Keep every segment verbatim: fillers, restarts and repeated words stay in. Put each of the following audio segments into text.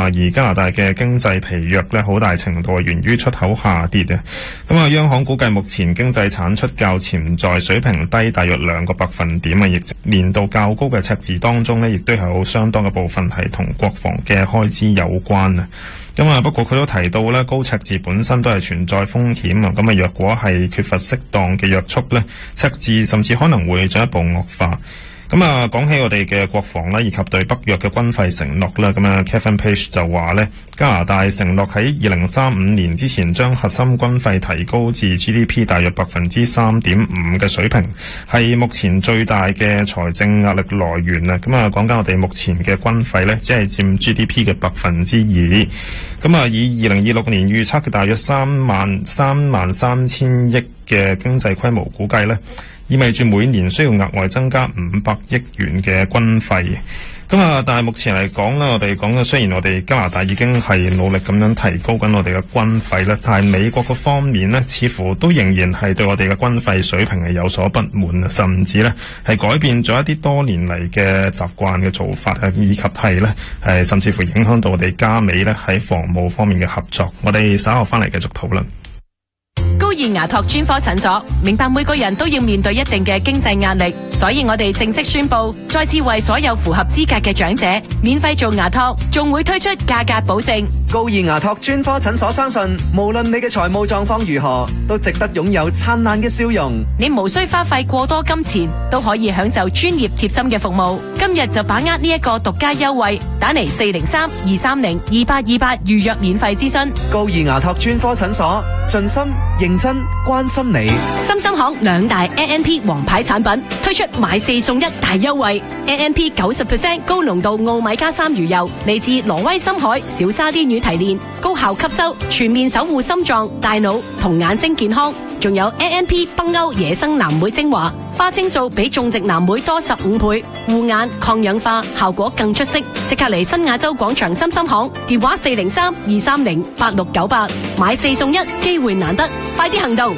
而加拿大嘅經濟疲弱咧，好大程度係源於出口下跌啊。咁啊，央行估計目前經濟產出較潛在水平低大約兩個百分點啊，亦年度較高嘅赤字當中咧，亦都有相當嘅部分係同國防嘅開支有關啊。咁啊，不過佢都提到咧，高赤字本身都係存在風險啊。咁啊，若果係缺乏適當嘅約束咧，赤字甚至可能會進一步惡化。咁啊，講起我哋嘅國防啦，以及對北約嘅軍費承諾啦，咁啊 Kevin Page 就話咧，加拿大承諾喺二零三五年之前將核心軍費提高至 G D P 大約百分之三點五嘅水平，係目前最大嘅財政壓力來源啊。咁啊，講緊我哋目前嘅軍費咧，只係佔 G D P 嘅百分之二。咁啊，以二零二六年預測嘅大約三萬三萬三千億嘅經濟規模估計咧，意味住每年需要額外增加五百億元嘅軍費。咁啊，但係目前嚟講咧，我哋講嘅雖然我哋加拿大已經係努力咁樣提高緊我哋嘅軍費咧，但係美國嗰方面咧，似乎都仍然係對我哋嘅軍費水平係有所不滿啊，甚至咧係改變咗一啲多年嚟嘅習慣嘅做法啊，以及係咧係甚至乎影響到我哋加美咧喺防務方面嘅合作。我哋稍後翻嚟繼續討論。 高爾牙托專科診所明白每個人都要面對一定嘅經濟壓力，所以我哋正式宣布，再次為所有符合資格嘅長者免費做牙托，仲會推出價格保證。 高爾牙托專科診所相信，無論你嘅財務狀況如何，都值得擁有燦爛嘅笑容。 你無需花費過多金錢，都可以享受專業貼心嘅服務。今日就把握呢一個獨家優惠，打嚟四零三二三零二八二八預約免費諮詢。 高爾牙托專科診所，盡心認真關心你。 深深行兩大 A N P 王牌產品推出買四送一大優惠 ，A N P 九十 percent 高濃度奧米加三魚油，嚟自挪威深海小沙甸魚提煉，高效吸收，全面守護心臟、大腦同眼睛健康。仲有 A N P 北歐野生藍莓精華，花青素比種植藍莓多十五倍，護眼抗氧化效果更出色。即刻嚟新亞洲廣場深深行，電話四零三二三零八六九八，買四送一，機會難得，快啲行動！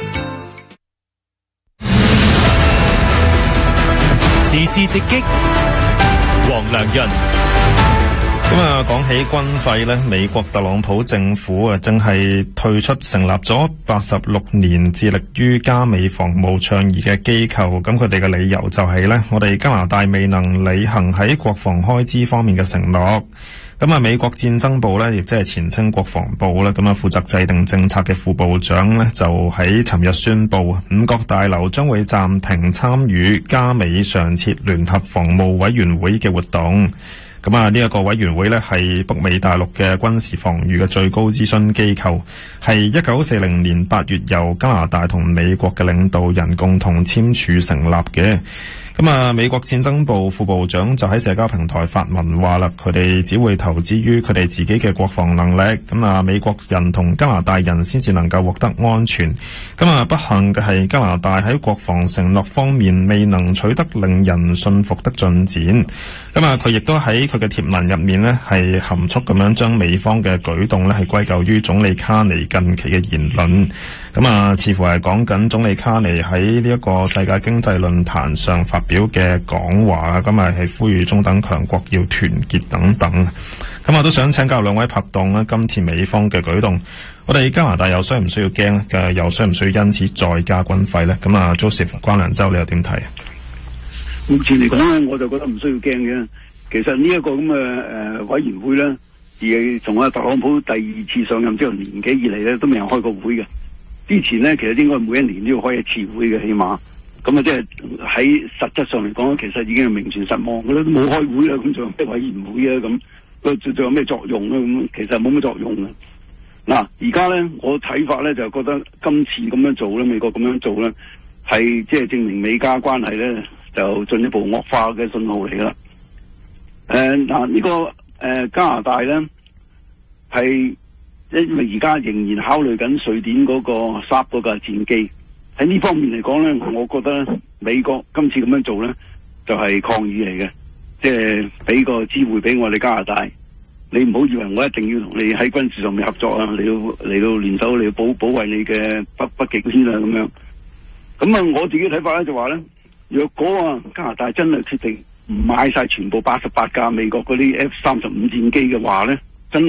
時事直擊，黃良潤。 咁啊，講起軍費咧，美國特朗普政府啊，正係退出成立咗八十六年致力於加美防務倡議嘅機構。咁佢哋嘅理由就係咧，我哋加拿大未能履行喺國防開支方面嘅承諾。咁啊，美國戰爭部咧，亦即係前稱國防部咧，咁啊負責制定政策嘅副部長咧，就喺尋日宣布，五角大樓將會暫停參與加美常設聯合防務委員會嘅活動。咁啊，呢一個委員會呢，係北美大陸嘅軍事防禦嘅最高諮詢機構，係一九四零年八月由加拿大同美國嘅領導人共同簽署成立嘅。咁啊，美國戰爭部副部長就喺社交平台發文話啦，佢哋只會投資於佢哋自己嘅國防能力。咁啊，美國人同加拿大人先至能夠獲得安全。咁啊，不幸嘅係加拿大喺國防承諾方面未能取得令人信服的進展。咁啊，佢亦都喺佢嘅貼文入面呢，係含蓄咁樣將美方嘅舉動呢，係歸咎於總理卡尼近期嘅言論。咁啊，似乎係講緊總理卡尼喺呢一個世界經濟論壇上發表嘅講話，咁啊係呼籲中等強國要團結等等。咁啊，都想請教兩位拍檔啦，今次美方嘅舉動，我哋加拿大又需唔需要驚嘅？又需唔需要因此再加軍費呢？咁啊 ，Joseph 關良洲，你又點睇？ 目前嚟講咧，我就覺得唔需要驚嘅。其實呢一個咁嘅誒委員會咧，而從阿特朗普第二次上任之後年幾以嚟咧，都未有開過會嘅。之前咧，其實應該每一年都要開一次會嘅，起碼咁啊，即係喺實質上嚟講，其實已經係名存實亡嘅啦，都冇開會啦，咁仲有咩委員會啊？咁佢仲有咩作用咧？咁其實冇乜作用嘅。嗱，而家咧，我睇法咧就覺得今次咁樣做咧，美國咁樣做咧，係即係證明美加關係咧就進一步惡化嘅信號嚟噶啦。誒、呃，嗱、這、呢個誒、呃、加拿大咧係。因為而家仍然考慮緊瑞典嗰個三嗰個戰機，喺呢方面嚟講咧，我覺得美國今次咁樣做咧，就係、是、抗議嚟嘅，即係俾個機會俾我哋加拿大。你唔好以為我一定要同你喺軍事上面合作啊，你要嚟到聯手嚟保保衛你嘅北北極先啊咁樣。咁啊，我自己睇法咧就話咧，若果啊加拿大真係決定唔買晒全部八十八架美國嗰啲 F 三十五戰機嘅話咧，